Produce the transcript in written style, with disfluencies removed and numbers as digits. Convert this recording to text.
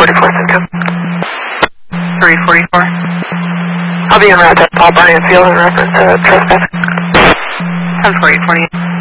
344, Simcoe. 344. I'll be en route to Paul Bryant Field in reference to trespassing. 10-4, 848.